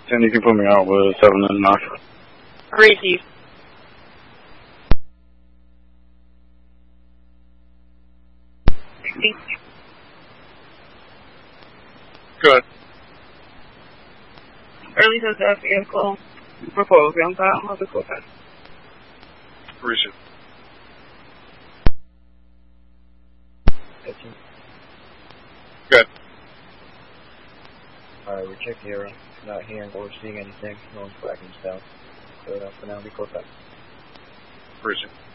10, you can put me out with 7.5. Reiki. Good. Early to death vehicle. Repose on top of the quarter. Appreciate it. Good. Alright, we checked the area. Not hearing or seeing anything. No one's flagging south. So for now, be close up. Appreciate